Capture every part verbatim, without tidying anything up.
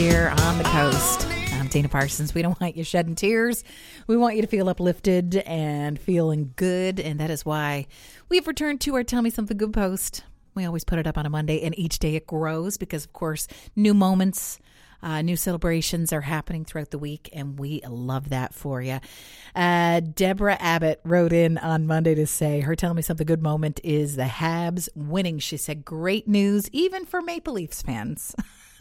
Here on the coast. I'm Tina Parsons. We don't want you shedding tears. We want you to feel uplifted and feeling good. And that is why we've returned to our Tell Me Something Good post. We always put it up on a Monday, and each day it grows because, of course, new moments, uh, new celebrations are happening throughout the week, and we love that for you. Uh, Deborah Abbott wrote in on Monday to say her Tell Me Something Good moment is the Habs winning. She said, great news, even for Maple Leafs fans.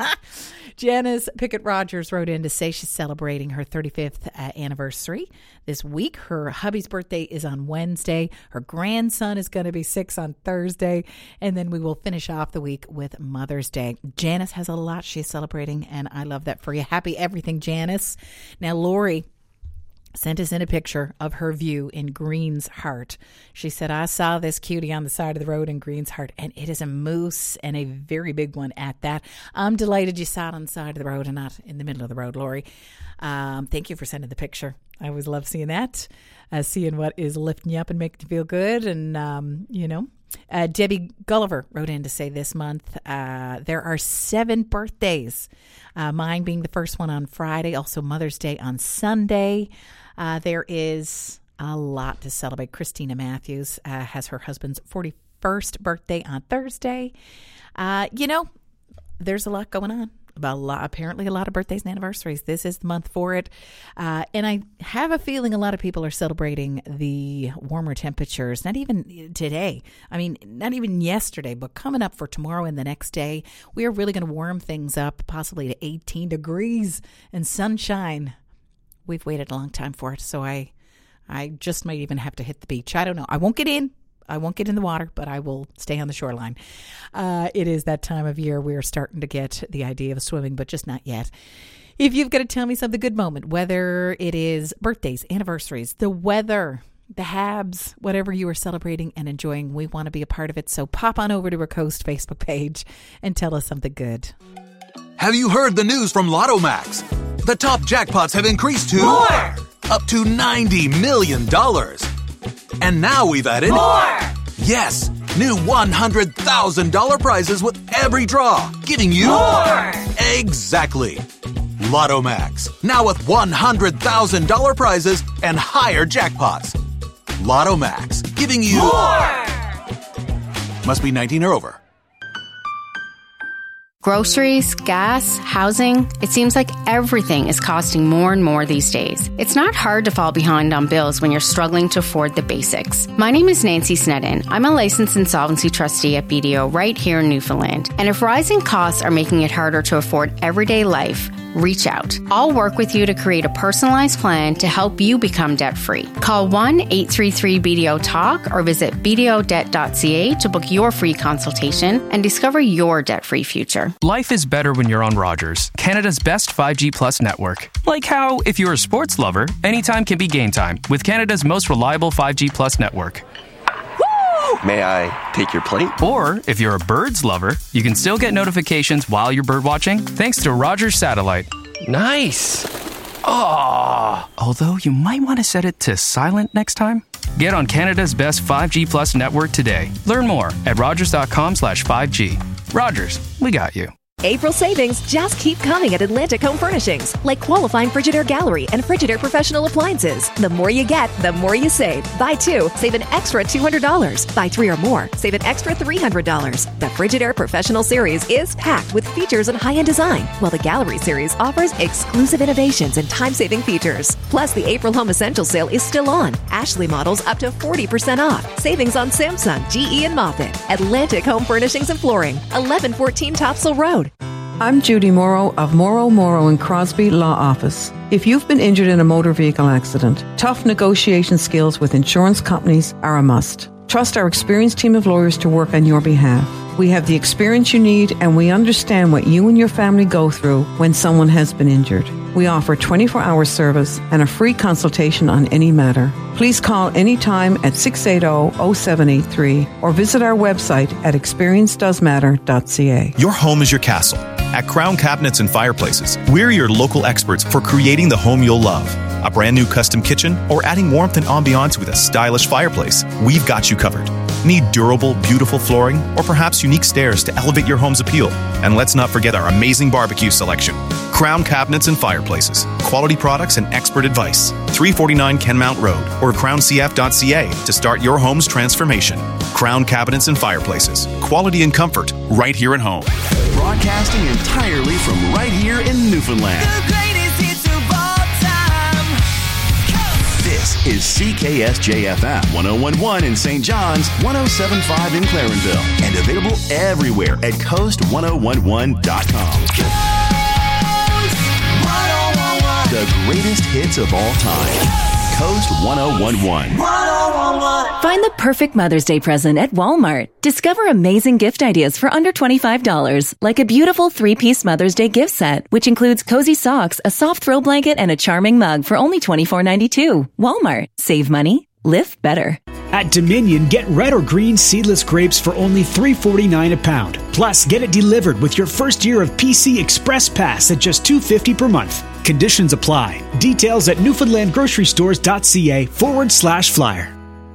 Janice Pickett-Rogers wrote in to say she's celebrating her thirty-fifth uh, anniversary this week. Her hubby's birthday is on Wednesday. Her grandson is going to be six on Thursday. And then we will finish off the week with Mother's Day. Janice has a lot she's celebrating, and I love that for you. Happy everything, Janice. Now, Lori sent us in a picture of her view in Greens Heart. She said, I saw this cutie on the side of the road in Greens Heart, and it is a moose, and a very big one at that. I'm delighted you saw it on the side of the road and not in the middle of the road, Lori. Um, thank you for sending the picture. I always love seeing that, uh, seeing what is lifting you up and making you feel good. And, um, you know, uh, Debbie Gulliver wrote in to say this month uh, there are seven birthdays, uh, mine being the first one on Friday, also Mother's Day on Sunday. Uh, there is a lot to celebrate. Christina Matthews uh, has her husband's forty-first birthday on Thursday. Uh, you know, there's a lot going on. About a lot, apparently a lot of birthdays and anniversaries. This is the month for it. Uh, and I have a feeling a lot of people are celebrating the warmer temperatures, not even today. I mean, not even yesterday, but coming up for tomorrow and the next day, we are really going to warm things up, possibly to eighteen degrees and sunshine. We've waited a long time for it, so I, I just might even have to hit the beach. I don't know. I won't get in. I won't get in the water, but I will stay on the shoreline. Uh, it is that time of year we're starting to get the idea of swimming, but just not yet. If you've got to tell me something good moment, whether it is birthdays, anniversaries, the weather, the Habs, whatever you are celebrating and enjoying, we want to be a part of it. So pop on over to our Coast Facebook page and tell us something good. Have you heard the news from Lotto Max? The top jackpots have increased to more, up to ninety million dollars. And now we've added more. Yes, new one hundred thousand dollars prizes with every draw, giving you more. Exactly. Lotto Max, now with one hundred thousand dollars prizes and higher jackpots. Lotto Max, giving you more. Must be nineteen or over. Groceries, gas, housing, it seems like everything is costing more and more these days. It's not hard to fall behind on bills when you're struggling to afford the basics. My name is Nancy Snedden. I'm a licensed insolvency trustee at B D O right here in Newfoundland. And if rising costs are making it harder to afford everyday life, reach out. I'll work with you to create a personalized plan to help you become debt-free. Call one eight three three B D O talk or visit b d o debt dot c a to book your free consultation and discover your debt-free future. Life is better when you're on Rogers, Canada's best five G Plus network. Like how, if you're a sports lover, anytime can be game time with Canada's most reliable five G Plus network. May I take your plate? Or, if you're a birds lover, you can still get notifications while you're bird watching thanks to Rogers Satellite. Nice. Oh. Although you might want to set it to silent next time. Get on Canada's best five G Plus network today. Learn more at rogers.com slash 5G. Rogers, we got you. April savings just keep coming at Atlantic Home Furnishings, like qualifying Frigidaire Gallery and Frigidaire Professional Appliances. The more you get, the more you save. Buy two, save an extra two hundred dollars. Buy three or more, save an extra three hundred dollars. The Frigidaire Professional Series is packed with features and high-end design, while the Gallery Series offers exclusive innovations and time-saving features. Plus, the April Home Essentials sale is still on. Ashley models up to forty percent off. Savings on Samsung, G E, and Moffett. Atlantic Home Furnishings and Flooring, eleven fourteen Topsail Road. I'm Judy Morrow of Morrow, Morrow and Crosby Law Office. If you've been injured in a motor vehicle accident, tough negotiation skills with insurance companies are a must. Trust our experienced team of lawyers to work on your behalf. We have the experience you need, and we understand what you and your family go through when someone has been injured. We offer twenty-four hour service and a free consultation on any matter. Please call anytime at six eight zero, zero seven eight three or visit our website at experience does matter dot c a. Your home is your castle. At Crown Cabinets and Fireplaces, we're your local experts for creating the home you'll love. A brand new custom kitchen or adding warmth and ambiance with a stylish fireplace, we've got you covered. Need durable, beautiful flooring, or perhaps unique stairs to elevate your home's appeal? And let's not forget our amazing barbecue selection. Crown Cabinets and Fireplaces. Quality products and expert advice. three forty-nine Kenmount Road or crown c f dot c a to start your home's transformation. Crown Cabinets and Fireplaces. Quality and comfort right here at home. Broadcasting entirely from right here in Newfoundland. The greatest hits of all time. This is C K S J F M one oh one point one in Saint John's, one oh seven point five in Clarenville, and available everywhere at coast ten eleven dot com. The greatest hits of all time. Coast ten eleven. Find the perfect Mother's Day present at Walmart. Discover amazing gift ideas for under twenty-five dollars, like a beautiful three-piece Mother's Day gift set, which includes cozy socks, a soft throw blanket, and a charming mug for only twenty-four ninety-two. Walmart. Save money. Live better. At Dominion, get red or green seedless grapes for only three forty-nine a pound. Plus, get it delivered with your first year of P C Express Pass at just two fifty per month. Conditions apply. Details at newfoundlandgrocerystores.ca forward slash flyer.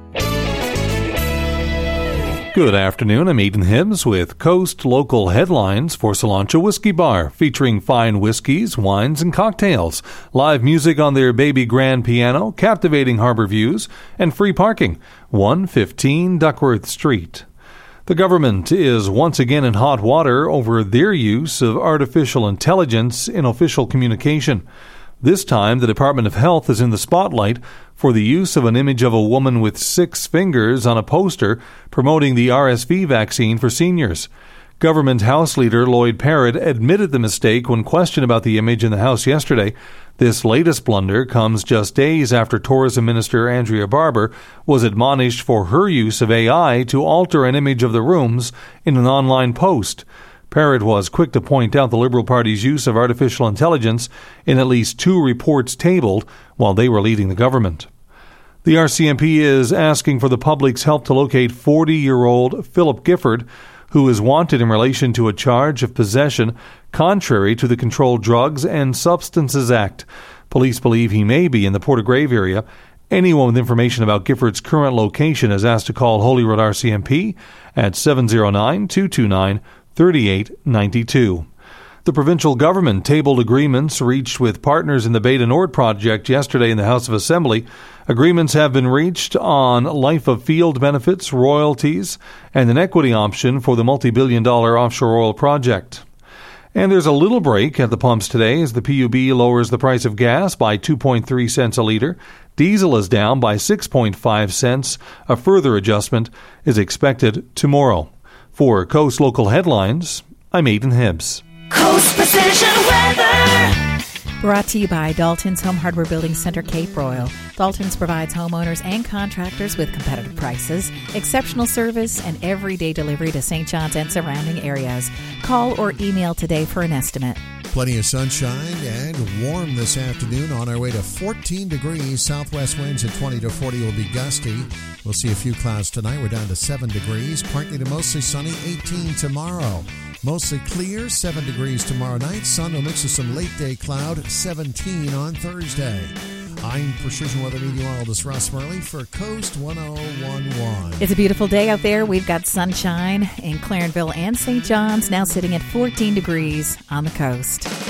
Good afternoon, I'm Aidan Hibbs with Coast Local Headlines for Cilantro Whiskey Bar, featuring fine whiskeys, wines, and cocktails, live music on their baby grand piano, captivating harbor views, and free parking. one fifteen Duckworth Street. The government is once again in hot water over their use of artificial intelligence in official communication. This time, the Department of Health is in the spotlight for the use of an image of a woman with six fingers on a poster promoting the R S V vaccine for seniors. Government House Leader Lloyd Parrott admitted the mistake when questioned about the image in the House yesterday. This latest blunder comes just days after Tourism Minister Andrea Barber was admonished for her use of A I to alter an image of the rooms in an online post. Parrott was quick to point out the Liberal Party's use of artificial intelligence in at least two reports tabled while they were leading the government. The R C M P is asking for the public's help to locate forty-year-old Philip Gifford, who is wanted in relation to a charge of possession contrary to the Controlled Drugs and Substances Act. Police believe he may be in the Portagrave area. Anyone with information about Gifford's current location is asked to call Holyrood R C M P at seven oh nine, two two nine, three eight nine two. The provincial government tabled agreements reached with partners in the Beta Nord project yesterday in the House of Assembly. Agreements have been reached on life of field benefits, royalties, and an equity option for the multi-billion dollar offshore oil project. And there's a little break at the pumps today as the P U B lowers the price of gas by two point three cents a litre. Diesel is down by six point five cents. A further adjustment is expected tomorrow. For Coast Local Headlines, I'm Aidan Hibbs. Coast Precision Weather. Brought to you by Dalton's Home Hardware Building Center, Cape Royal. Dalton's provides homeowners and contractors with competitive prices, exceptional service, and everyday delivery to Saint John's and surrounding areas. Call or email today for an estimate. Plenty of sunshine and warm this afternoon, on our way to fourteen degrees. Southwest winds at twenty to forty will be gusty. We'll see a few clouds tonight. We're down to seven degrees. Partly to mostly sunny, eighteen tomorrow. Mostly clear, seven degrees tomorrow night. Sun will mix with some late day cloud, seventeen on Thursday. I'm Precision Weather Meteorologist Russ Murley for Coast ten eleven. It's a beautiful day out there. We've got sunshine in Clarenville and Saint John's, now sitting at fourteen degrees on the coast.